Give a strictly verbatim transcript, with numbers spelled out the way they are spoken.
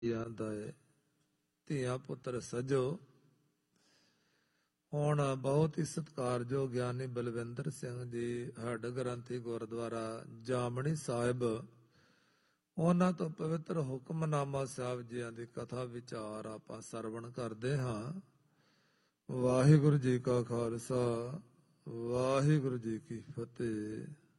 ਜਾਂਦਾ ਹੈ। ਧੀਆਂ ਪੁੱਤਰ ਸਜੋ। ਹੁਣ ਬਹੁਤ ਹੀ ਸਤਿਕਾਰਯੋਗ ਗਿਆਨੀ ਬਲਵਿੰਦਰ ਸਿੰਘ ਜੀ ਹੱਡ ਗ੍ਰੰਥੀ ਗੁਰਦੁਆਰਾ ਜਾਮਣੀ ਸਾਹਿਬ, ਉਹਨਾਂ ਤੋਂ ਪਵਿੱਤਰ ਹੁਕਮਨਾਮਾ ਸਾਹਿਬ ਜੀਆਂ ਦੀ ਕਥਾ ਵਿਚਾਰ ਆਪਾਂ ਸਰਵਣ ਕਰਦੇ ਹਾਂ। ਵਾਹਿਗੁਰੂ ਜੀ ਕਾ ਖਾਲਸਾ, ਵਾਹਿਗੁਰੂ ਜੀ ਕੀ ਫਤਿਹ।